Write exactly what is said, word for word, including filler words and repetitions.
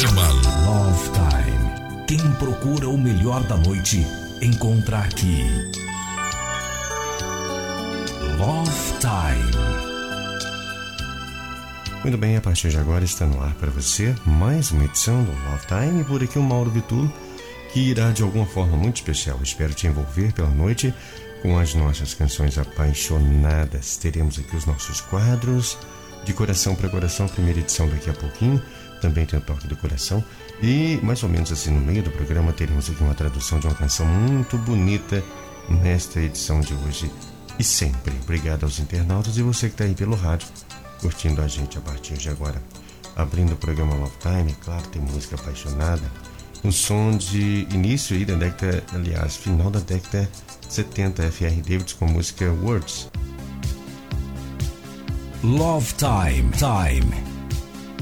Programa Love Time. Quem procura o melhor da noite, encontra aqui. Love Time. Muito bem, a partir de agora está no ar para você mais uma edição do Love Time. E por aqui o Mauro Vitulo, que irá de alguma forma muito especial, espero te envolver pela noite com as nossas canções apaixonadas. Teremos aqui os nossos quadros de coração para coração, primeira edição daqui a pouquinho. Também tem o toque do coração. E mais ou menos assim no meio do programa teremos aqui uma tradução de uma canção muito bonita nesta edição de hoje e sempre. Obrigado aos internautas e você que está aí pelo rádio curtindo a gente a partir de agora. Abrindo o programa Love Time, claro, tem música apaixonada. Um som de início aí da década, aliás, final da década setenta, F R Davids com a música Words. Love Time. Time.